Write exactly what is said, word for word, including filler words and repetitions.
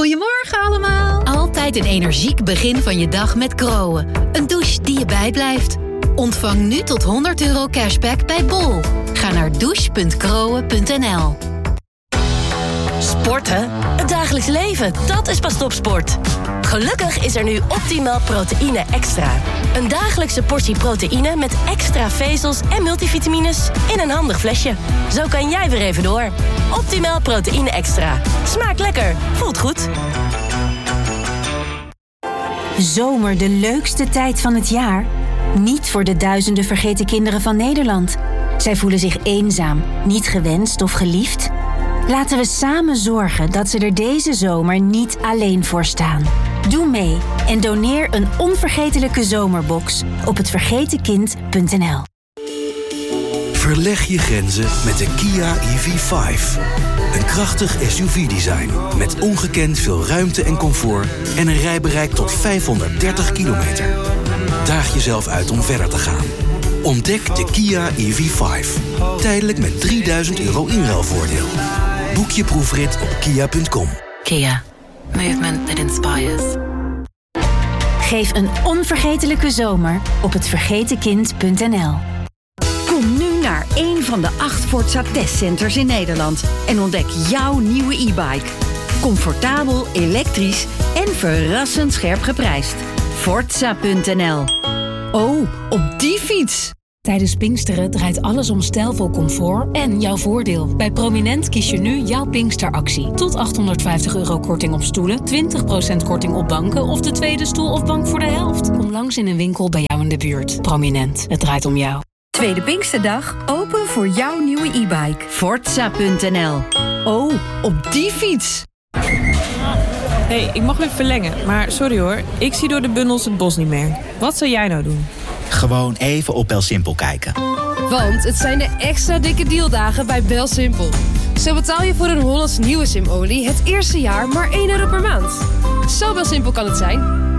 Goedemorgen allemaal. Altijd een energiek begin van je dag met Groen. Een douche die je bijblijft. Ontvang nu tot honderd euro cashback bij Bol. Ga naar douche punt groen punt n l. Sporten? Het dagelijks leven, dat is pas topsport. Gelukkig is er nu Optimal Proteïne Extra. Een dagelijkse portie proteïne met extra vezels en multivitamines in een handig flesje. Zo kan jij weer even door. Optimal Proteïne Extra. Smaakt lekker, voelt goed. Zomer, de leukste tijd van het jaar? Niet voor de duizenden vergeten kinderen van Nederland. Zij voelen zich eenzaam, niet gewenst of geliefd. Laten we samen zorgen dat ze er deze zomer niet alleen voor staan. Doe mee en doneer een onvergetelijke zomerbox op het vergeten kind punt n l. Verleg je grenzen met de Kia E V vijf. Een krachtig S U V-design met ongekend veel ruimte en comfort en een rijbereik tot vijfhonderddertig kilometer. Daag jezelf uit om verder te gaan. Ontdek de Kia E V vijf. Tijdelijk met drieduizend euro inruilvoordeel. Boek je proefrit op kia punt com. Kia. Movement that inspires. Geef een onvergetelijke zomer op het vergeten kind punt n l. Kom nu naar een van de acht Forza testcenters in Nederland en ontdek jouw nieuwe e-bike. Comfortabel, elektrisch en verrassend scherp geprijsd. Forza punt n l. Oh, op die fiets! Tijdens Pinksteren draait alles om stijlvol comfort en jouw voordeel. Bij Prominent kies je nu jouw Pinksteractie. Tot achthonderdvijftig euro korting op stoelen, twintig procent korting op banken of de tweede stoel of bank voor de helft. Kom langs in een winkel bij jou in de buurt. Prominent, het draait om jou. Tweede Pinksterdag, open voor jouw nieuwe e-bike. Forza punt n l. Oh, op die fiets! Hey, ik mag weer verlengen, maar sorry hoor, ik zie door de bundels het bos niet meer. Wat zou jij nou doen? Gewoon even op BelSimpel kijken. Want het zijn de extra dikke dealdagen bij BelSimpel. Zo betaal je voor een Hollands nieuwe simolie het eerste jaar maar één euro per maand. Zo BelSimpel kan het zijn.